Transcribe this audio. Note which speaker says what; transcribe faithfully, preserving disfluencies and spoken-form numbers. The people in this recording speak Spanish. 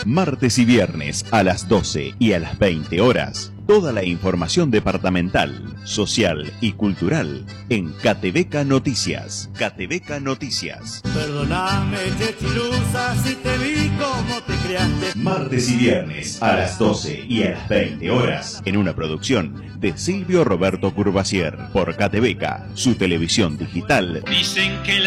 Speaker 1: Martes y viernes a las doce y a las veinte horas. Toda la información departamental, social y cultural en Catebeca Noticias. Catebeca Noticias.
Speaker 2: Perdóname, Chechilusa, si te vi como te creaste.
Speaker 1: Martes y viernes a las doce y a las veinte horas. En una producción de Silvio Roberto Curvacier por Catebeca, su televisión digital.
Speaker 3: Dicen que